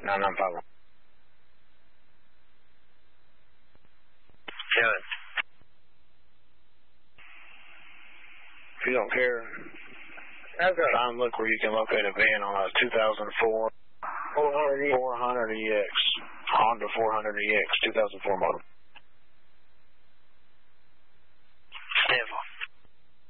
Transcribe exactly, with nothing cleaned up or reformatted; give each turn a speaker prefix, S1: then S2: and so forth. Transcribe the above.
S1: nine nine five one. Good. If you don't care,
S2: Okay.
S1: try and look where you can locate a van on a two thousand four four hundred E X. Honda four hundred E X, two thousand four model.
S2: Devil.